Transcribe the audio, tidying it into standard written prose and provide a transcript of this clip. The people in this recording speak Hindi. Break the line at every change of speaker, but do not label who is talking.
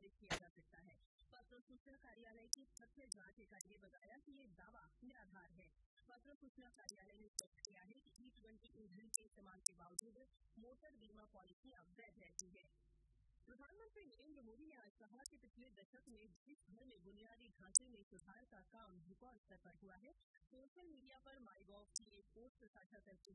खारिज किया जा सकता है। पत्र सूचना कार्यालय की तथ्य जांच इकाई ने बताया कि ये दावा निराधार है। पत्र सूचना कार्यालय ने स्पष्ट किया है कि E20 ईंधन के इस्तेमाल के बावजूद मोटर बीमा पॉलिसियां वैध रहती है। प्रधानमंत्री नरेंद्र मोदी ने आज कहा कि पिछले दशक में देश भर में बुनियादी ढांचे में सुधार का काम रिकॉर्ड स्तर पर हुआ है। सोशल मीडिया पर माईगॉव की एक पोस्ट साझा करते